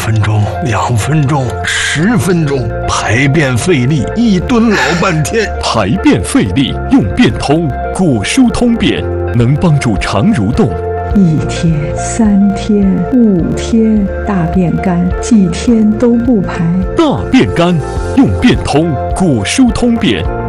分钟、2分钟、10分钟，排便费力，一蹲老半天。 排便费力，用便通果舒通便，能帮助肠蠕动。 1天、3天、5天，大便干，几天都不排。 大便干，用便通果舒通便，